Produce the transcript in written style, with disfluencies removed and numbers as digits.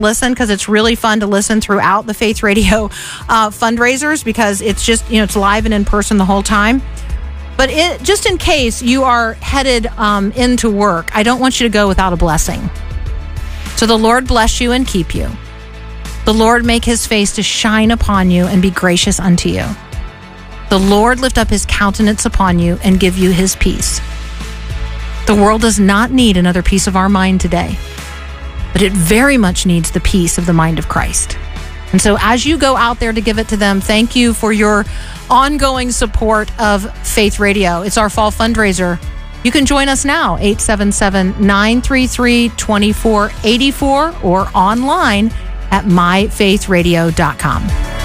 listen, because it's really fun to listen throughout the Faith Radio fundraisers, because it's just, it's live and in person the whole time. But just in case you are headed into work, I don't want you to go without a blessing. So the Lord bless you and keep you. The Lord make his face to shine upon you and be gracious unto you. The Lord lift up his countenance upon you and give you his peace. The world does not need another piece of our mind today, but it very much needs the peace of the mind of Christ. And so as you go out there to give it to them, thank you for your ongoing support of Faith Radio. It's our fall fundraiser. You can join us now, 877-933-2484, or online at myfaithradio.com.